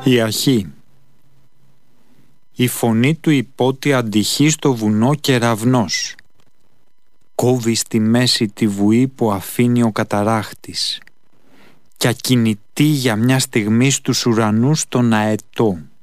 Η Αχή. Η φωνή του υπότι αντυχεί στο βουνό κεραυνός. Κόβει στη μέση τη βουή που αφήνει ο καταράχτης κι ακινητή για μια στιγμή στους ουρανούς τον αετό.